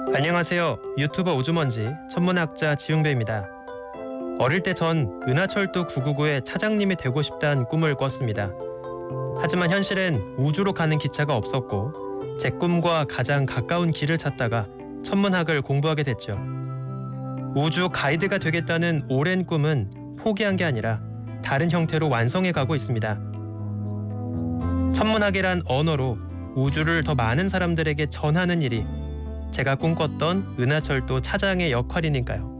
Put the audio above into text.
안녕하세요. 유튜버 우주먼지 천문학자 지웅배입니다. 어릴 때 전 은하철도 999의 차장님이 되고 싶다는 꿈을 꿨습니다. 하지만 현실엔 우주로 가는 기차가 없었고 제 꿈과 가장 가까운 길을 찾다가 천문학을 공부하게 됐죠. 우주 가이드가 되겠다는 오랜 꿈은 포기한 게 아니라 다른 형태로 완성해 가고 있습니다. 천문학이란 언어로 우주를 더 많은 사람들에게 전하는 일이 제가 꿈꿨던 은하철도 차장의 역할이니까요.